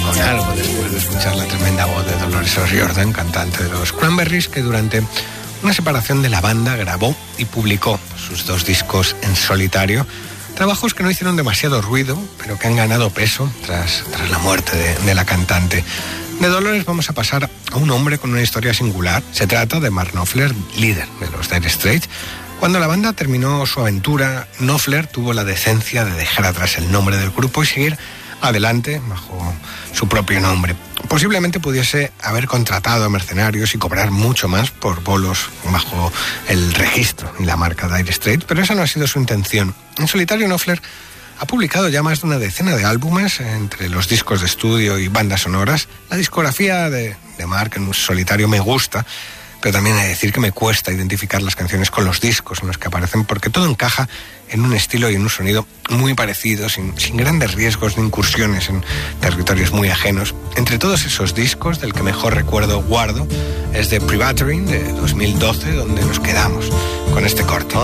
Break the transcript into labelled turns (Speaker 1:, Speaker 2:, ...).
Speaker 1: con algo después de escuchar la tremenda voz de Dolores O'Riordan, cantante de los Cranberries, que durante una separación de la banda grabó y publicó sus 2 discos en solitario, trabajos que no hicieron demasiado ruido, pero que han ganado peso tras la muerte de la cantante. De Dolores vamos a pasar a un hombre con una historia singular. Se trata de Mark Knopfler, líder de los Dire Straits. Cuando la banda terminó su aventura, Knopfler tuvo la decencia de dejar atrás el nombre del grupo y seguir adelante bajo su propio nombre. Posiblemente pudiese haber contratado a mercenarios y cobrar mucho más por bolos bajo el registro y la marca Dire Straits, pero esa no ha sido su intención. En solitario, Knopfler ha publicado ya más de una decena de álbumes, entre los discos de estudio y bandas sonoras. La discografía de Mark en solitario me gusta, pero también he de decir que me cuesta identificar las canciones con los discos en los que aparecen, porque todo encaja en un estilo y en un sonido muy parecido, sin grandes riesgos ni incursiones en territorios muy ajenos. Entre todos esos discos, del que mejor recuerdo guardo es The Privateering de 2012, donde nos quedamos con este corte.